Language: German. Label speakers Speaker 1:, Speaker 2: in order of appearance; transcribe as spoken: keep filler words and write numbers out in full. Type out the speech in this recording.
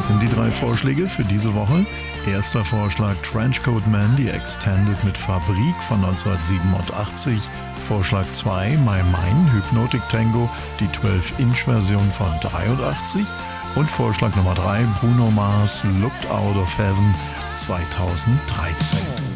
Speaker 1: sind die drei Vorschläge für diese Woche. Erster Vorschlag Trenchcoat Man, die Extended mit Fabrik von neunzehnhundertsiebenundachtzig. Vorschlag zwei My Mine, Hypnotic Tango, die zwölf Inch Version von dreiundachtzig. Und Vorschlag Nummer drei Bruno Mars, Looked Out of Heaven zweitausenddreizehn.